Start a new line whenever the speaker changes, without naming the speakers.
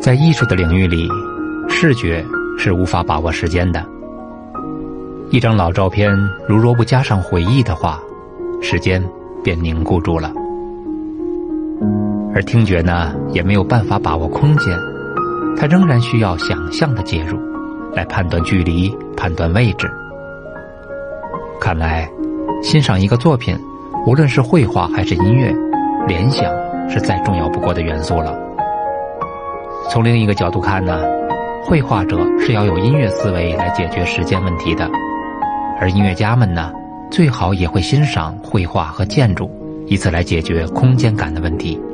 在艺术的领域里，视觉是无法把握时间的。一张老照片若不加上回忆的话，时间便凝固住了。而听觉呢，也没有办法把握空间，它仍然需要想象的介入，来判断距离，判断位置。看来，欣赏一个作品，无论是绘画还是音乐，联想是再重要不过的元素了。从另一个角度看呢，绘画者是要有音乐思维来解决时间问题的，而音乐家们呢，最好也会欣赏绘画和建筑，以此来解决空间感的问题。